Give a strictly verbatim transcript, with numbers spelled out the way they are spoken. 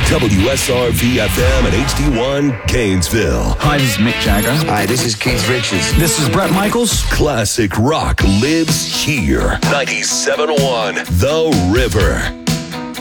W S R V F M and H D one Gainesville. Hi, this is Mick Jagger. Hi, this is Keith Richards. This is Bret Michaels. Classic rock lives here. ninety-seven point one The River.